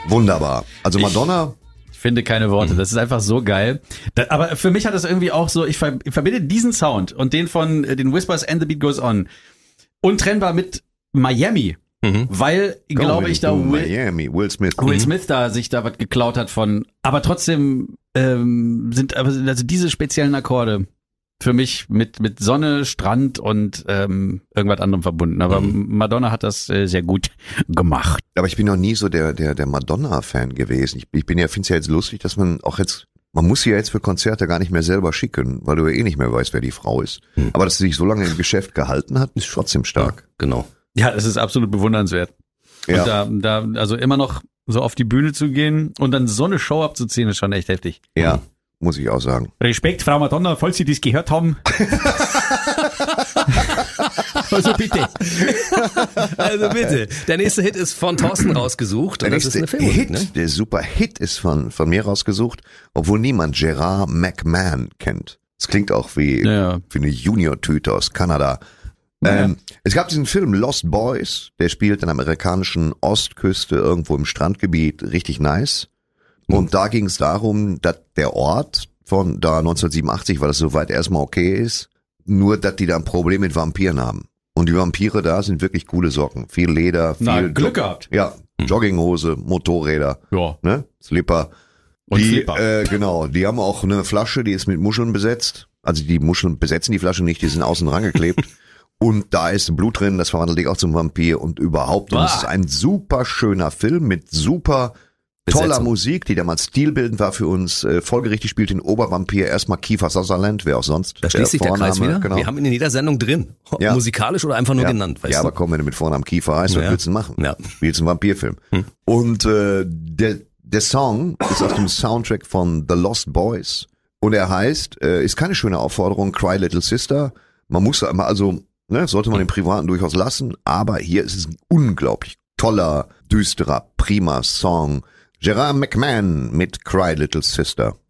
Wunderbar. Also Madonna... Ich finde keine Worte. Das ist einfach so geil. Aber für mich hat das irgendwie auch so, ich verbinde diesen Sound und den von den Whispers and the Beat Goes On untrennbar mit Miami. Weil, glaube ich, da Will Smith da sich da was geklaut hat von, aber trotzdem sind also diese speziellen Akkorde für mich mit Sonne, Strand und irgendwas anderem verbunden. Aber Madonna hat das sehr gut gemacht. Aber ich bin noch nie so der Madonna-Fan gewesen. Ich finde es ja jetzt lustig, dass man muss sie ja jetzt für Konzerte gar nicht mehr selber schicken, weil du ja eh nicht mehr weißt, wer die Frau ist. Aber dass sie sich so lange im Geschäft gehalten hat, ist trotzdem stark. Ja, genau. Ja, das ist absolut bewundernswert. Ja. Und da also immer noch so auf die Bühne zu gehen und dann so eine Show abzuziehen, ist schon echt heftig. Ja, muss ich auch sagen. Respekt, Frau Madonna, falls Sie das gehört haben. Also bitte. Der nächste Hit ist von Thorsten rausgesucht. Und das ist eine Filmmusik, ne? Der super Hit ist von mir rausgesucht, obwohl niemand Gerard McMahon kennt. Das klingt auch wie eine Junior-Tüte aus Kanada. Ja. Es gab diesen Film Lost Boys, der spielt an der amerikanischen Ostküste irgendwo im Strandgebiet, richtig nice. Und da ging es darum, dass der Ort von da 1987, weil das soweit erstmal okay ist, nur dass die da ein Problem mit Vampiren haben. Und die Vampire da sind wirklich coole Socken. Viel Leder, viel Glück gehabt. Ja, Jogginghose, Motorräder, ne? Slipper. Und Flipper. Genau, die haben auch eine Flasche, die ist mit Muscheln besetzt. Also die Muscheln besetzen die Flasche nicht, die sind außen rangeklebt. Und da ist Blut drin, das verwandelt dich auch zum Vampir und überhaupt. Und es ist ein super schöner Film mit super toller Musik, die damals stilbildend war für uns. Folgerichtig spielt den Obervampir erstmal Kiefer Sutherland, wer auch sonst. Da schließt sich der Kreis wieder. Genau. Wir haben ihn in jeder Sendung drin. Ja. Musikalisch oder einfach nur genannt, weißt du? Ja, aber komm, wenn du mit Vornamen Kiefer heißt, was willst du machen? Ja. Spielst einen Vampirfilm. Und der Song ist aus dem Soundtrack von The Lost Boys. Und er heißt, ist keine schöne Aufforderung, Cry Little Sister. Man muss immer, also, sollte man den Privaten durchaus lassen, aber hier ist es ein unglaublich toller, düsterer, prima Song. Gerard McMahon mit Cry Little Sister.